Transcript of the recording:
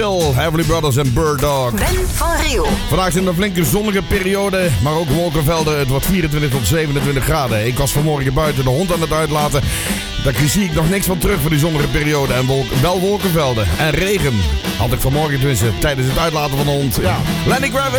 Heavenly Brothers en Bird Dog. Ben van Riel. Vandaag zit een flinke zonnige periode, maar ook wolkenvelden. Het wordt 24 tot 27 graden. Ik was vanmorgen buiten de hond aan het uitlaten. Daar zie ik nog niks van terug voor die zonnige periode. En wel wolkenvelden en regen. Had ik vanmorgen tenminste tijdens het uitlaten van de hond. Ja. Lenny Kravitz.